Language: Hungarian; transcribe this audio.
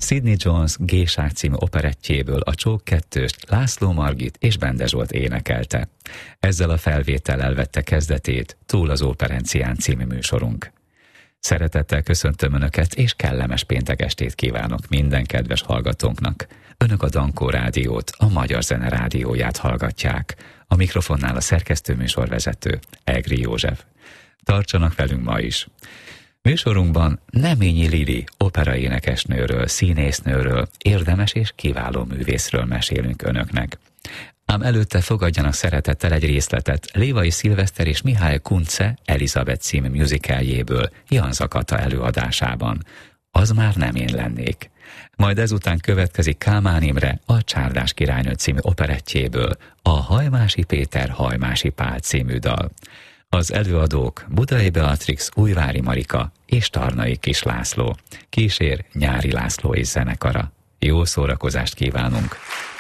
Sidney Jones Géság című operettjéből a Csók kettőst László Margit és Bende Zsolt énekelte. Ezzel a felvétellel vette kezdetét Túl az Óperencián című műsorunk. Szeretettel köszöntöm Önöket, és kellemes péntek estét kívánok minden kedves hallgatónknak. Önök a Dankó Rádiót, a Magyar Zene Rádióját hallgatják. A mikrofonnál a szerkesztőműsorvezető, Egri József. Tartsanak velünk ma is! Műsorunkban Neményi Lili operaénekesnőről, színésznőről, érdemes és kiváló művészről mesélünk Önöknek. Ám előtte fogadjanak szeretettel egy részletet Lévai Szilveszter és Mihály Kunce Elizabeth című musicaljéből, Jan Zakata előadásában. Az már nem én lennék. Majd ezután következik Kálmán Imre a Csárdás királynő című operettjéből, a Hajmási Péter Hajmási Pál című dal. Az előadók Budai Beatrix, Újvári Marika és Tarnai Kis László. Kísér Nyári László és zenekara. Jó szórakozást kívánunk!